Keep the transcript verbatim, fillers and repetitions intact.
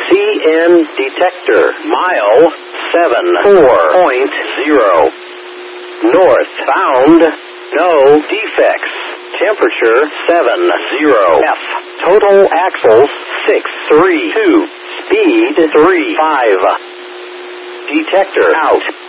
C N detector. Mile seven four point zero. Northbound. No defects. Temperature seven zero F. Total axles six three two. Speed three five. Detector out.